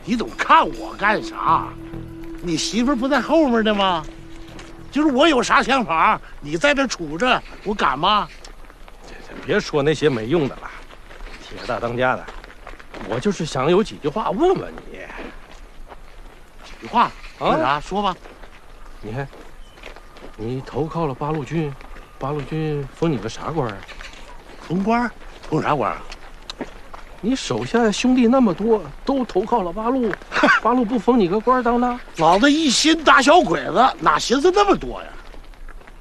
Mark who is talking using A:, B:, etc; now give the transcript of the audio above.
A: 你总看我干啥？你媳妇不在后面呢吗？就是我有啥想法，你在这杵着，我敢吗？
B: 别说那些没用的了，铁大当家的，我就是想有几句话问问你。
A: 几句话？问啥？说吧。
B: 你看，你投靠了八路军，八路军封你个啥官啊？
A: 封官？封啥官啊？
B: 你手下兄弟那么多，都投靠了八路，八路不封你个官当呢？
A: 老子一心打小鬼子，哪寻思那么多呀？